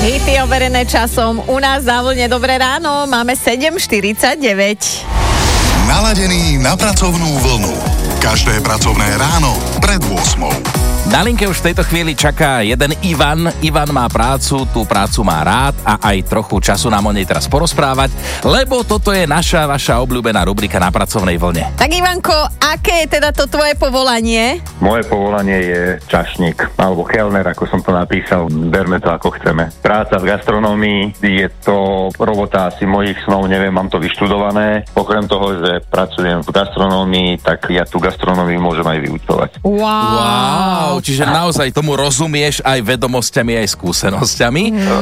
Hity overené časom. U nás na vlne Dobré ráno máme 7:49. Naladený na pracovnú vlnu. Každé pracovné ráno pred 8:00. Na linke už v tejto chvíli čaká jeden Ivan. Ivan má prácu, tú prácu má rád a aj trochu času nám o nej teraz porozprávať, lebo toto je vaša obľúbená rubrika Na pracovnej vlne. Tak Ivanko, aké je teda to tvoje povolanie? Moje povolanie je čašník, alebo kelner, ako som to napísal. Berme to ako chceme. Práca v gastronómii, je to robota asi mojich snov, neviem, mám to vyštudované. Okrem toho, že pracujem v gastronómii, tak ja tú gastronómiu môžem aj vyučovať. Wow. Čiže naozaj tomu rozumieš aj vedomosťami, aj skúsenosťami?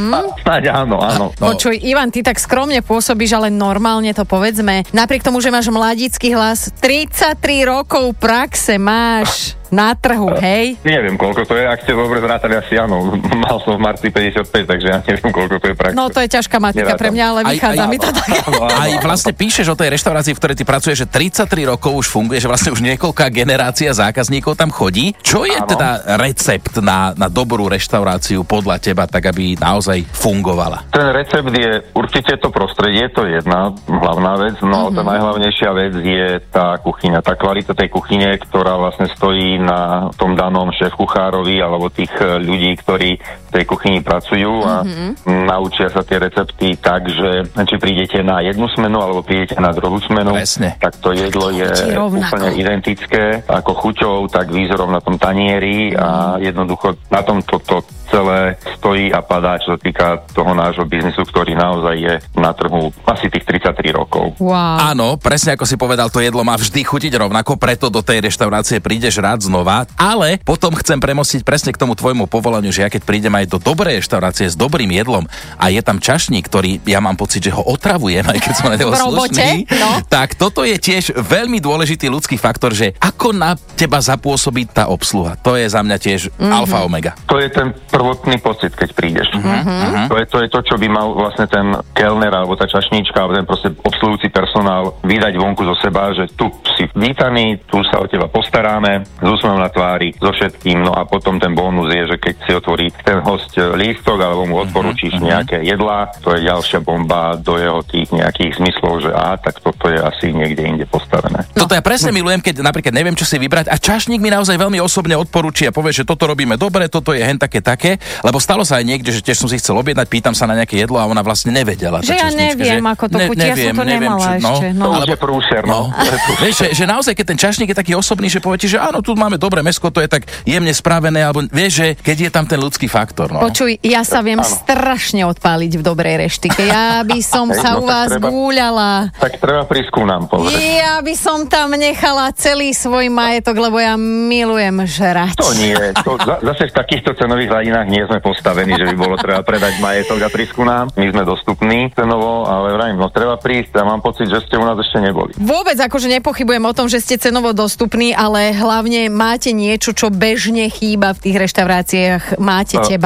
Snáď áno. Počuj, Ivan, ty tak skromne pôsobíš, ale normálne to povedzme. Napriek tomu, že máš mladícky hlas, 33 rokov praxe máš na trhu, hej? Neviem, koľko to je, ak ste dobre zrátali, asi áno. Mal som v marci 55, takže ja neviem, koľko to je praxe. No to je ťažká matika pre mňa, ale vychádza mi to tak. Aj vlastne píšeš o tej reštaurácii, v ktorej ty pracuješ, že 33 rokov už funguje, že vlastne už niekoľká generácia zákazníkov tam chodí. Čo je teda recept na dobrú reštauráciu podľa teba, tak aby naozaj fungovala? Ten recept je určite to prostredie, to je jedna hlavná vec, no tá najhlavnejšia vec je tá kuchyňa, tá kvalita tej kuchyne, ktorá vlastne stojí na tom danom šéf-kuchárovi alebo tých ľudí, ktorí v tej kuchyni pracujú a naučia sa tie recepty tak, že či prídete na jednu smenu alebo prídete na druhú smenu, tak to jedlo je úplne identické ako chuťou, tak výzorom na tom tanieri a jednoducho na tom toto celé stojí a padá, čo sa týka toho nášho biznisu, ktorý naozaj je na trhu asi tých 33 rokov. Wow. Áno, presne ako si povedal, to jedlo má vždy chutiť rovnako, preto do tej reštaurácie prídeš rád znova, ale potom chcem premostiť presne k tomu tvojmu povolaniu, že ja keď prídem aj do dobrej reštaurácie s dobrým jedlom a je tam čašník, ktorý ja mám pocit, že ho otravujem, aj keď som na neho slušný, tak toto je tiež veľmi dôležitý ľudský faktor, že ako na teba zapôsobí tá obsluha. To je za mňa tiež alfa omega. To je ten prvotný pocit, keď prídeš. To je to, čo by mal vlastne ten kelner alebo tá čašníčka alebo ten proste obsluhujúci personál vydať vonku zo seba, že tu si vítaný, tu sa o teba postaráme, s úsmevom na tvári, so všetkým, no a potom ten bonus je, že keď si otvorí ten host lístok alebo mu odporúčiš nejaké jedlá, to je ďalšia bomba do jeho tých nejakých zmyslov, že tak toto je asi niekde inde postavené. Toto ja presne milujem, keď napríklad neviem, čo si vybrať a čašník mi naozaj veľmi osobne odporúči a povie, že toto robíme dobre, toto je hen také, lebo stalo sa aj niekde, že tiež som si chcel objednať, pýtam sa na nejaké jedlo a ona vlastne nevedela. Že ja neviem, ako to chutí, ja som to nemala ešte. Alebo prúser, Vieš, že naozaj, keď ten čašník je taký osobný, že povie ti, že áno, tu máme dobré mäsko, to je tak jemne spravené, alebo vieš, že keď je tam ten ľudský faktor. No. Počuj, ja sa viem strašne odpáliť v dobrej reštike. Ja by som sa u vás gúľala. Tak treba prísť ku nám, povedať. Ja by som tam nechala celý svoj majetok, lebo ja milujem žrať. To nie. Zase v takýchto cenových hladinách nie sme postavení, že by bolo treba predať majetok a prísť ku nám. My sme dostupní cenovo, ale vrajím, treba prísť a mám pocit, že ste u nás ešte neboli. Vôbec akože nepochybujem o tom, že ste cenovo dostupní, ale hlavne máte niečo, čo bežne chýba v tých reštauráciách. Máte teba.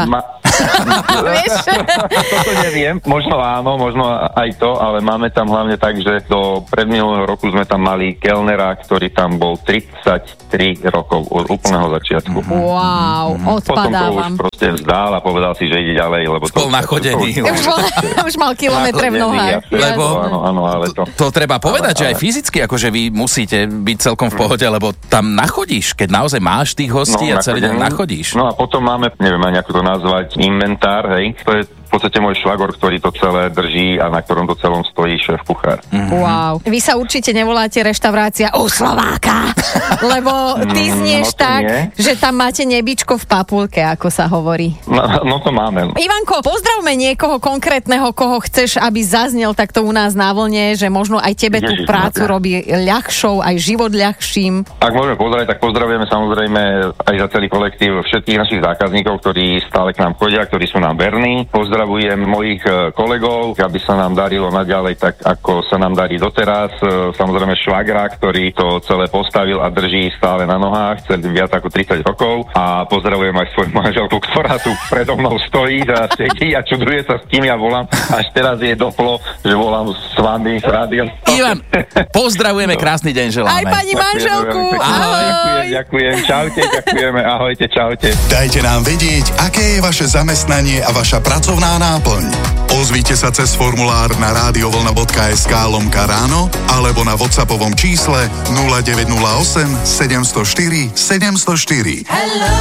Toto neviem, možno áno, možno aj to, ale máme tam hlavne tak, že do predminulého roku sme tam mali kelnera, ktorý tam bol 33 rokov od úplného začiatku. Wow, odpadávam. Potom to už proste vzdal a povedal si, že ide ďalej, lebo bol nachodený. Už mal kilometre v nohách. Lebo áno, ale to treba povedať, že aj fyzicky, akože vy musíte byť celkom v pohode, lebo tam nachodíš, keď naozaj máš tých hostí a celý deň nachodíš. No a potom máme, neviem ani ako to nazvať, inventár, hej, to je v podstate môj švagor, ktorý to celé drží a na ktorom to celom stojí šéf-kuchár. Wow. Vy sa určite nevoláte reštaurácia u Slováka, lebo ty znieš tak, že tam máte nebičko v papulke, ako sa hovorí. No to máme. Ivanko, pozdravme niekoho konkrétneho, koho chceš, aby zaznel takto u nás na vlne, že možno aj tebe tú prácu robí ľahšou, aj život ľahším. Ak môžeme pozdraviť, tak pozdravujeme samozrejme aj za celý kolektív všetkých našich zákazníkov, ktorí stále k nám chodia, ktorí sú nám verní. Pozdravujem mojich kolegov, aby sa nám darilo naďalej tak, ako sa nám darí doteraz. Samozrejme švagra, ktorý to celé postavil a drží stále na nohách, celý viac ako 30 rokov. A pozdravujem aj svoju manželku, ktorá tu predo mnou stojí a sedí a čuduje sa, s kým ja volám. Až teraz je doplo, že volám s vami, s rádiom. Ivan, pozdravujeme, krásny deň želáme. Aj pani manželku. Ahoj. Ďakujem, čaute, ďakujeme, ahojte, čaute. Dajte nám vedieť, aké je vaše zamestnanie zamestnanie a vaša pracovná náplň. Ozvite sa cez formulár na radiovlna.sk/ráno alebo na WhatsAppovom čísle 0908 704 704.